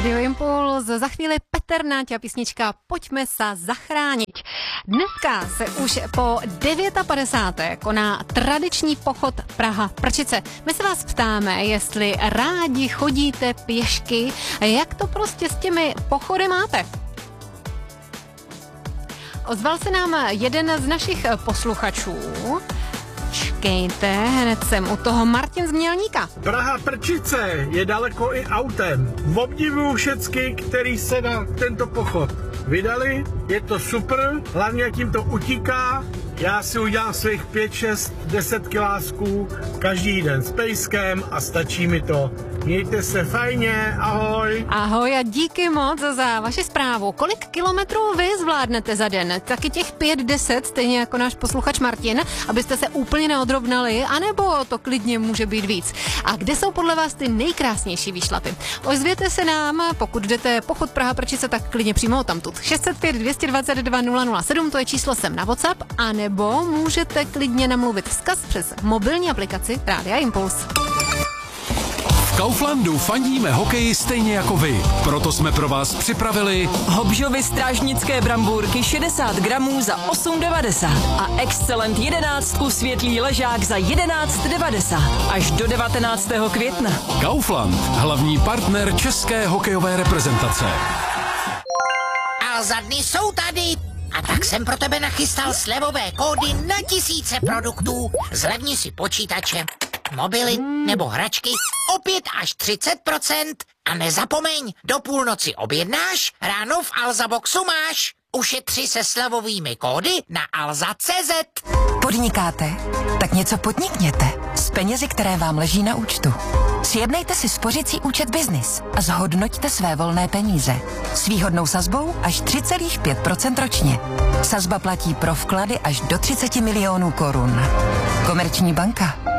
Radio Impuls, za chvíli Petr Náťa, písnička Pojďme se zachránit. Dneska se už po 59. koná tradiční pochod Praha-Prčice. My se vás ptáme, jestli rádi chodíte pěšky, jak to prostě s těmi pochody máte. Ozval se nám jeden z našich posluchačů. Čekejte, hned jsem u toho, Martin z Mělníka. Praha-Prčice je daleko i autem. Obdivuju všecky, který se na tento pochod vydali. Je to super, hlavně jak jim to utíká. Já si udělám svých 5, 6, 10 kilásků každý den s pejskem a stačí mi to. Mějte se fajně, ahoj. Ahoj a díky moc za vaši zprávu. Kolik kilometrů vy zvládnete za den? Taky těch 5-10, stejně jako náš posluchač Martin, abyste se úplně neodrovnali, anebo to klidně může být víc. A kde jsou podle vás ty nejkrásnější výšlapy? Ozvěte se nám, pokud jdete pochod Praha-Prčice, tak klidně přímo tamtud. 605 222 007, to je číslo sem na WhatsApp, anebo můžete klidně namluvit vzkaz přes mobilní aplikaci Rádia Impuls. V Kauflandu fandíme hokeji stejně jako vy. Proto jsme pro vás připravili Hobžovy strážnické brambůrky 60 gramů za 8,90 a Excellent 11 světlý ležák za 11,90 až do 19. května. Kaufland, hlavní partner české hokejové reprezentace. A dny jsou tady. A tak jsem pro tebe nachystal slevové kódy na tisíce produktů. Zlevni si počítače, mobily nebo hračky o 5 až 30%. A nezapomeň, do půlnoci objednáš, ráno v Alza Boxu máš. Ušetři se slevovými kódy na alza.cz. Podnikáte? Tak něco podnikněte s penězi, které vám leží na účtu. Sjednejte si spořicí účet Business a zhodnoťte své volné peníze s výhodnou sazbou až 3,5% ročně. Sazba platí pro vklady až do 30 milionů korun. Komerční banka.